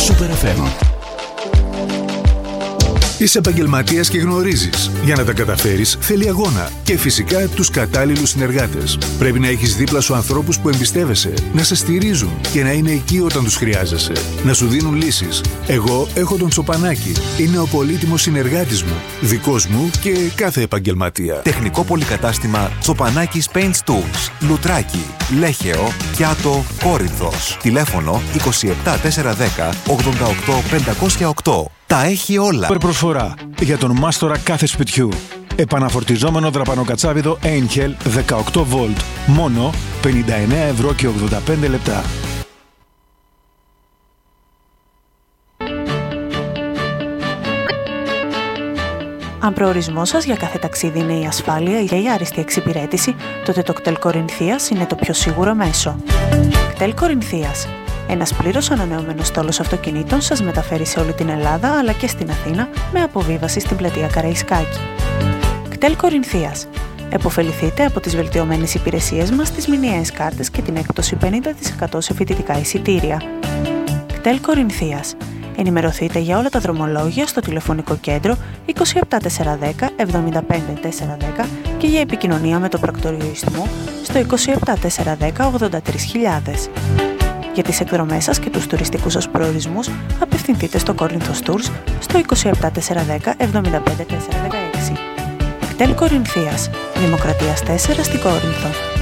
Super FM. Είσαι επαγγελματίας και γνωρίζεις. Για να τα καταφέρεις θέλει αγώνα και φυσικά τους κατάλληλους συνεργάτες. Πρέπει να έχεις δίπλα σου ανθρώπους που εμπιστεύεσαι, να σε στηρίζουν και να είναι εκεί όταν τους χρειάζεσαι, να σου δίνουν λύσεις. Εγώ έχω τον Τσοπανάκη. Είναι ο πολύτιμος συνεργάτης μου, δικός μου και κάθε επαγγελματία. Τεχνικό πολυκατάστημα Τσοπανάκης Paints Tools, Λουτράκι, Λέχεο, Κιάτο, Κόρινθος. Τηλέφωνο 27410 88508. Τα έχει όλα. Υπερπροσφορά για τον μάστορα κάθε σπιτιού. Επαναφορτιζόμενο δραπανοκατσάβιδο Angel 18V. Μόνο 59 € και 85 λεπτά. Αν προορισμός σας για κάθε ταξίδι είναι η ασφάλεια και η άριστη εξυπηρέτηση, τότε το κτέλ Κορινθίας είναι το πιο σίγουρο μέσο. Κτέλ Κορινθίας. Ένας πλήρως ανανεωμένος στόλος αυτοκινήτων σας μεταφέρει σε όλη την Ελλάδα αλλά και στην Αθήνα με αποβίβαση στην πλατεία Καραϊσκάκη. κτέλ Κορινθίας. Εποφεληθείτε από τις βελτιωμένες υπηρεσίες μας, τις μηνιαίες κάρτες και την έκπτωση 50% σε φοιτητικά εισιτήρια. κτέλ Κορινθίας. Ενημερωθείτε για όλα τα δρομολόγια στο τηλεφωνικό κέντρο 27410 75410 και για επικοινωνία με το πρακτορείο Ιστμού στο 27410 83000. Για τις εκδρομές σας και τους τουριστικούς σας προορισμούς, απευθυνθείτε στο Corinthos Tours στο 27410 75416. κτέλ Κορινθίας, Δημοκρατίας 4 στην Κόρινθο.